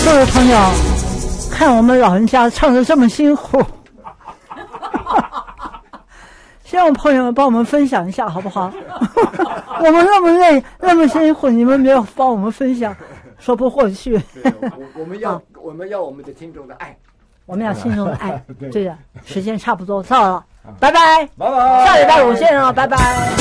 各位朋友，看我们老人家唱得这么辛苦，希望朋友们帮我们分享一下，好不好？我们那么累，那么辛苦，你们没有帮我们分享，说不过去。 我们要我们的听众的爱， 我们要听众的爱。对的，时间差不多到了，拜拜， 拜拜， 下礼拜5见啊，拜拜。